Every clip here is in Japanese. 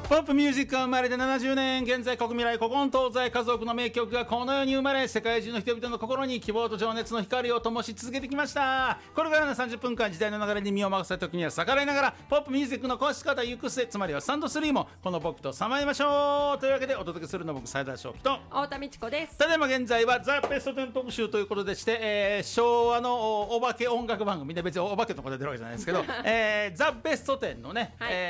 ポップミュージックが生まれて70年、現在国未来古今東西数多くの名曲がこの世に生まれ、世界中の人々の心に希望と情熱の光を灯し続けてきました。これからの30分間、時代の流れに身を任せた時には逆らいながらポップミュージックの壊し方行く末、つまりはスタンド3もこの僕とさまいましょう。というわけでお届けするのは僕斉田翔樹と太田美智子です。 ただいま現在はザ・ベスト10特集ということでして、昭和のお化け音楽番組で、別にお化けのこと出てるわけじゃないですけどザ・ベスト10のね、はい、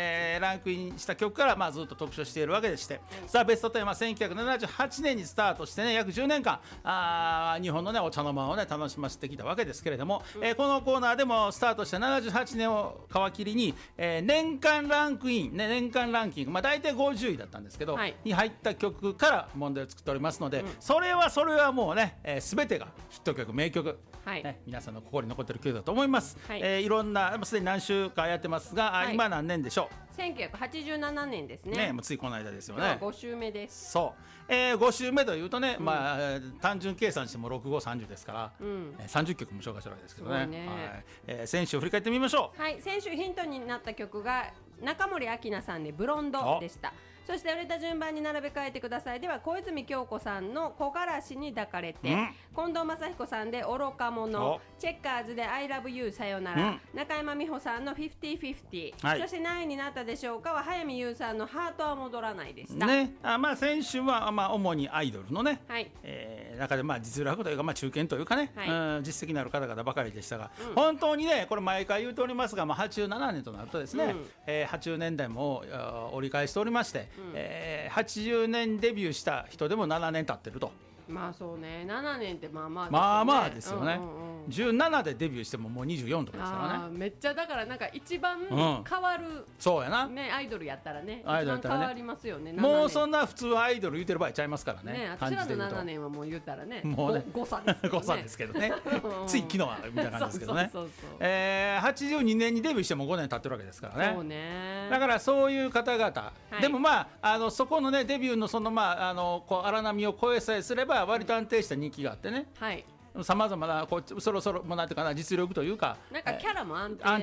ランクインした曲から、ずっと特集しているわけでして、ザ・ベスト10は1978年にスタートしてね、約10年間日本のねお茶の間をね楽しませてきたわけですけれども、このコーナーでもスタートした78年を皮切りに、年間ランクイン、ね、年間ランキング、大体50位だったんですけど、はい、に入った曲から問題を作っておりますので、それはもうね、全てがヒット曲、名曲、はいね、皆さんの心に残っている曲だと思います。はい、いろんなすでに何週かやってますが、はい、今何年でしょう。 1987年ですね。 もうついこの間ですよね。 5週目です。 そう、5週目というとね、単純計算しても6、5、30ですから、30曲も紹介してるわけですけどね。はい、先週振り返ってみましょう。 はい、先週ヒントになった曲が中森明菜さんでブロンドでした。そして売れた順番に並べ替えてくださいでは、小泉今日子さんの木枯らしに抱かれて、近藤正彦さんで愚か者、チェッカーズで I love you さよなら、中山美穂さんの 50-50、はい、そして何位になったでしょうかは早見優さんのハートは戻らないでしたね。 先週は、主にアイドルのね、はい、中で実力というか、中堅というかね、はい、実績のある方々ばかりでしたが、本当にねこれ毎回言うておりますが、87年となるとですね、80年代も折り返しておりまして、80年デビューした人でも7年経ってると。 そうね、7年ってまあまあですよね。17でデビューしてももう24とかですからね。 めっちゃだからなんか一番変わる、 そうやな、 ね、アイドルやったらね、一番変わりますよね。 もうそんな普通はアイドル言うてる場合ちゃいますからね。 私らの7年はもう言ったらね、 もうね誤差ですけどね。 誤差ですけどねつい昨日はみたいな感じですけどね。82年にデビューしても5年経ってるわけですからね。 そうね、 だからそういう方々、でもそこのねデビューのその荒波を越えさえすれば割と安定した人気があってね、さまざまなそろそろなんていうかな、実力というか、 なんかキャラも安定